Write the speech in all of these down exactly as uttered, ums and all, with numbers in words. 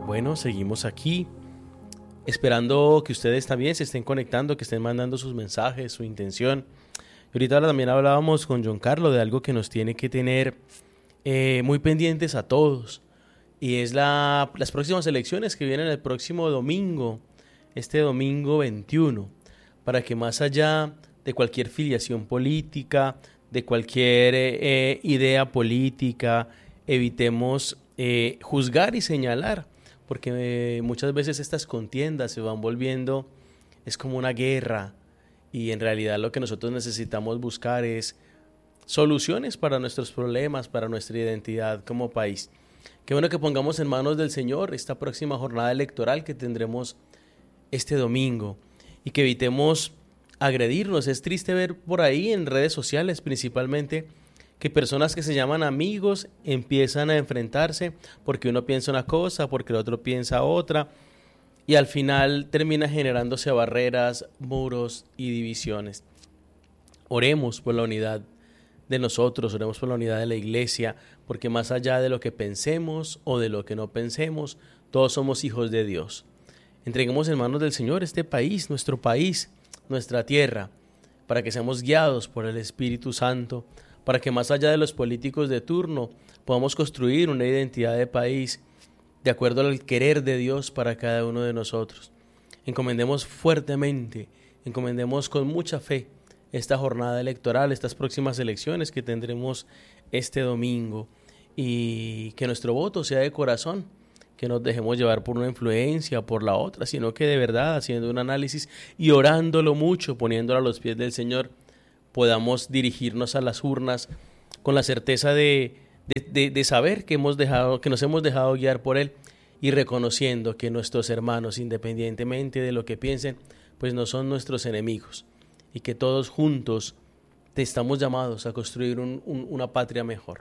Bueno, seguimos aquí, esperando que ustedes también se estén conectando, que estén mandando sus mensajes, su intención. Y ahorita también hablábamos con John Carlos de algo que nos tiene que tener eh, muy pendientes a todos. Y es la, las próximas elecciones que vienen el próximo domingo, este domingo veintiuno, para que más allá de cualquier filiación política, de cualquier eh, idea política, evitemos eh, juzgar y señalar, porque eh, muchas veces estas contiendas se van volviendo, es como una guerra, y en realidad lo que nosotros necesitamos buscar es soluciones para nuestros problemas, para nuestra identidad como país. Qué bueno que pongamos en manos del Señor esta próxima jornada electoral que tendremos este domingo y que evitemos agredirnos. Es triste ver por ahí en redes sociales principalmente que personas que se llaman amigos empiezan a enfrentarse porque uno piensa una cosa, porque el otro piensa otra, y al final termina generándose barreras, muros y divisiones. Oremos por la unidad de nosotros, oremos por la unidad de la iglesia, porque más allá de lo que pensemos o de lo que no pensemos, todos somos hijos de Dios. Entreguemos en manos del Señor este país, nuestro país, nuestra tierra, para que seamos guiados por el Espíritu Santo, para que más allá de los políticos de turno podamos construir una identidad de país de acuerdo al querer de Dios para cada uno de nosotros. Encomendemos fuertemente, encomendemos con mucha fe esta jornada electoral, estas próximas elecciones que tendremos este domingo, y que nuestro voto sea de corazón, que nos dejemos llevar por una influencia, por la otra, sino que de verdad, haciendo un análisis y orándolo mucho, poniéndolo a los pies del Señor, podamos dirigirnos a las urnas con la certeza de, de, de, de saber que, hemos dejado, que nos hemos dejado guiar por Él, y reconociendo que nuestros hermanos, independientemente de lo que piensen, pues no son nuestros enemigos, y que todos juntos estamos llamados a construir un, un, una patria mejor.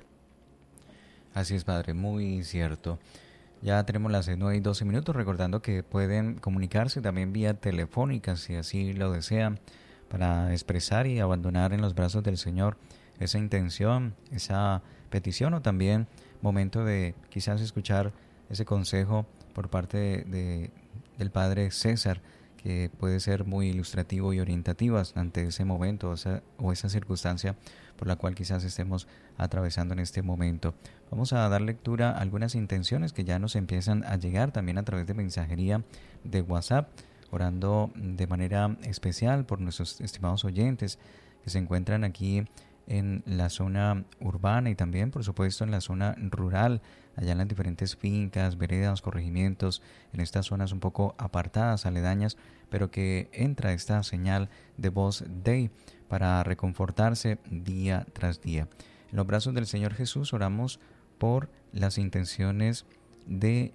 Así es, Padre, muy cierto. Ya tenemos las nueve y doce minutos, recordando que pueden comunicarse también vía telefónica, si así lo desean, para expresar y abandonar en los brazos del Señor esa intención, esa petición, o también momento de quizás escuchar ese consejo por parte de, de, del Padre César, que puede ser muy ilustrativo y orientativo ante ese momento o esa, o esa circunstancia por la cual quizás estemos atravesando en este momento. Vamos a dar lectura a algunas intenciones que ya nos empiezan a llegar también a través de mensajería de WhatsApp, orando de manera especial por nuestros estimados oyentes que se encuentran aquí en la zona urbana y también, por supuesto, en la zona rural, allá en las diferentes fincas, veredas, corregimientos, en estas zonas un poco apartadas, aledañas, pero que entra esta señal de voz Dei para reconfortarse día tras día. En los brazos del Señor Jesús oramos por las intenciones de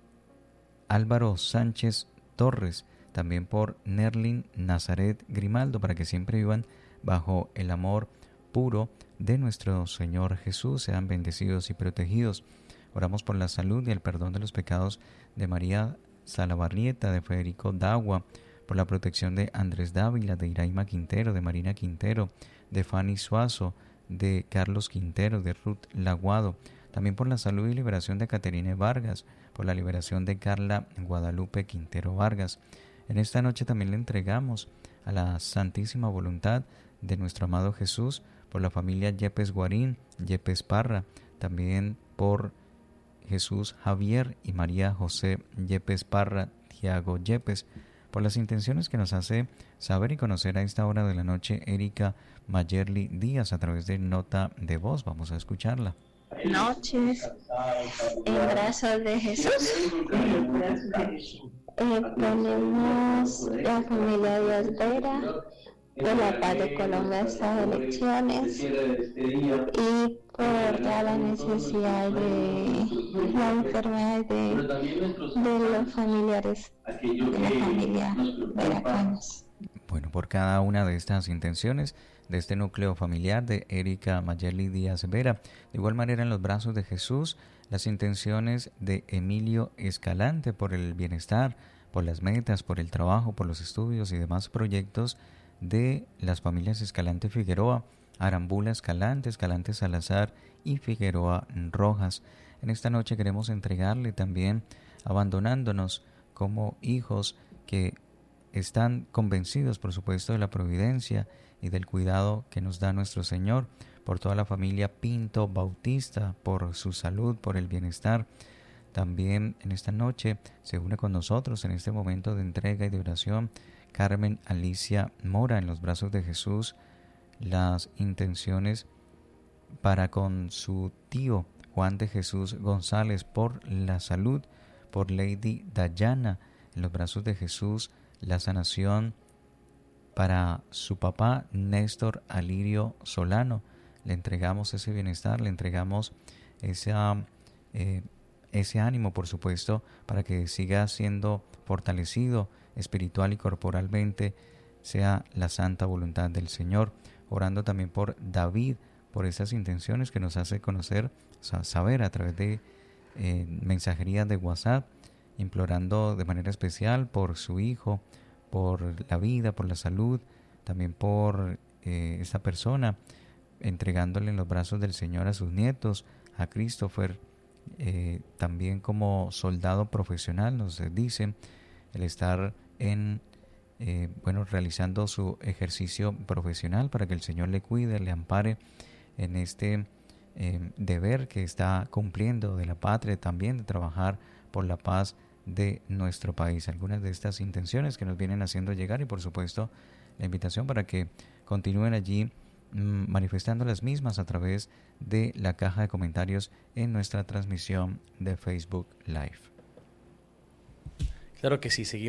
Álvaro Sánchez Torres, también por Nerlin Nazaret Grimaldo, para que siempre vivan bajo el amor puro de nuestro Señor Jesús, sean bendecidos y protegidos. Oramos por la salud y el perdón de los pecados de María Salabarrieta, de Federico Dagua, por la protección de Andrés Dávila, de Iraima Quintero, de Marina Quintero, de Fanny Suazo, de Carlos Quintero, de Ruth Laguado, también por la salud y liberación de Caterine Vargas, por la liberación de Carla Guadalupe Quintero Vargas. En esta noche también le entregamos a la santísima voluntad de nuestro amado Jesús, por la familia Yepes Guarín, Yepes Parra, también por Jesús Javier y María José Yepes Parra, Tiago Yepes, por las intenciones que nos hace saber y conocer a esta hora de la noche Erika Mayerly Díaz a través de nota de voz. Vamos a escucharla. Noches en brazos de Jesús. Eh, ponemos la familia Díaz Vera, por la paz de Colombia en estas elecciones y por toda la necesidad de la enfermedad de, de los familiares de la familia Veracanos. Bueno, por cada una de estas intenciones de este núcleo familiar de Erika Mayerly Díaz Vera, de igual manera en los brazos de Jesús, las intenciones de Emilio Escalante por el bienestar, por las metas, por el trabajo, por los estudios y demás proyectos de las familias Escalante Figueroa, Arambula Escalante, Escalante Salazar y Figueroa Rojas. En esta noche queremos entregarle también abandonándonos como hijos que están convencidos, por supuesto, de la providencia y del cuidado que nos da nuestro Señor, por toda la familia Pinto Bautista, por su salud, por el bienestar. También en esta noche se une con nosotros en este momento de entrega y de oración Carmen Alicia Mora, en los brazos de Jesús, las intenciones para con su tío Juan de Jesús González por la salud, por Lady Dayana, en los brazos de Jesús, la sanación para su papá Néstor Alirio Solano. Le entregamos ese bienestar, le entregamos esa, eh, ese ánimo, por supuesto, para que siga siendo fortalecido espiritual y corporalmente, sea la santa voluntad del Señor. Orando también por David, por esas intenciones que nos hace conocer, saber a través de eh, mensajería de WhatsApp, implorando de manera especial por su hijo, por la vida, por la salud, también por eh, esta persona, entregándole en los brazos del Señor a sus nietos, a Christopher, eh, también como soldado profesional, nos dice, el estar en, eh, bueno, realizando su ejercicio profesional para que el Señor le cuide, le ampare en este eh, deber que está cumpliendo de la patria, también de trabajar por la paz de nuestro país. Algunas de estas intenciones que nos vienen haciendo llegar y por supuesto la invitación para que continúen allí mmm, manifestando las mismas a través de la caja de comentarios en nuestra transmisión de Facebook Live. Claro que sí, seguimos.